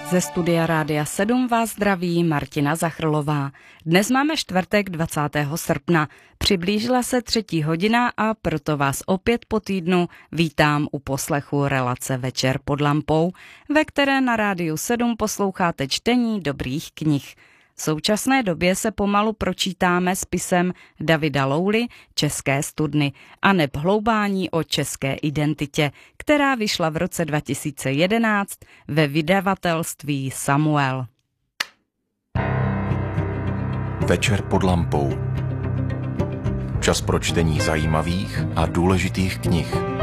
Ze studia Rádia 7 vás zdraví Martina Zachrlová. Dnes máme čtvrtek 20. srpna. Přiblížila se 3. hodina a proto vás opět po týdnu vítám u poslechu relace Večer pod lampou, ve které na Rádiu 7 posloucháte čtení dobrých knih. V současné době se pomalu pročítáme spisem Davida Louly České studny a neb hloubání o české identitě, která vyšla v roce 2011 ve vydavatelství Samuel. Večer pod lampou. Čas pro čtení zajímavých a důležitých knih.